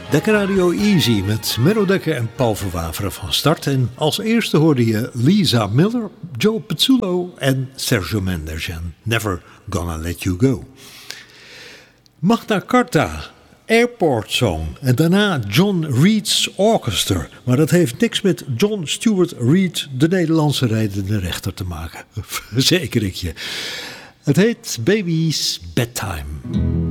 Dekker Radio Easy met Menno Dekker en Paul Verwaveren van start. En als eerste hoorde je Lisa Miller, Joe Pizzullo en Sergio Mendes en Never Gonna Let You Go. Magna Carta, Airport Song en daarna John Reed's Orchestra. Maar dat heeft niks met John Stuart Reed, de Nederlandse rijdende rechter, te maken. Verzeker ik je. Het heet Baby's Bedtime.